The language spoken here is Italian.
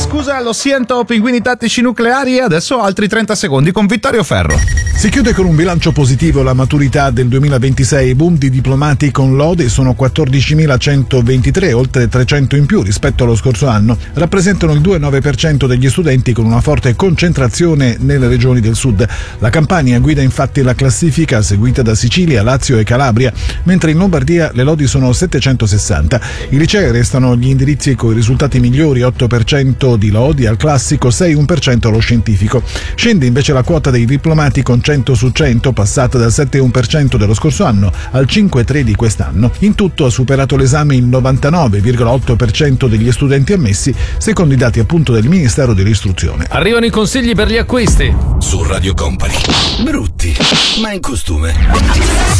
scusa, lo siento, pinguini tattici nucleari. E adesso altri 30 secondi con Vittorio Ferro. Si chiude con un bilancio positivo la maturità del 2026. Boom di diplomati con lode sono 14.123, oltre 300 in più rispetto allo scorso anno. Rappresentano il 2,9% degli studenti, con una forte concentrazione nelle regioni del sud. La Campania guida infatti la classifica, seguita da Sicilia, Lazio e Calabria, mentre in Lombardia le lodi sono 760. I licei restano gli indirizzi con i risultati migliori: 8% di lodi al classico, 6,1% allo scientifico. Scende invece la quota dei diplomati con 100 su 100, passata dal 7,1% dello scorso anno al 5,3% di quest'anno. In tutto ha superato l'esame il 99,8% degli studenti ammessi, secondo i dati appunto del Ministero dell'Istruzione. Arrivano i consigli per gli acquisti su Radio Company. Brutti, ma in costume.